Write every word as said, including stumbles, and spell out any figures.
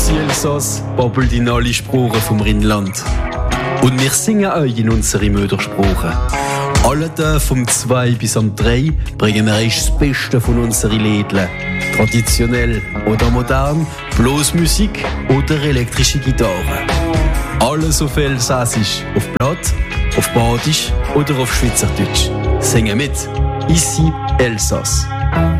Grossi Elsass babbelt in alle Sprachen vom Rheinland. Und wir singen euch in unsere Muttersprache. Alle Tage vom zwei bis am drei bringen wir euch das Beste von unseren Lädlen. Traditionell oder modern, bloß Musik oder elektrische Gitarre. Alles auf Elsassisch, auf Platt, auf Badisch oder auf Schweizerdeutsch. Singen mit. Ici Elsass.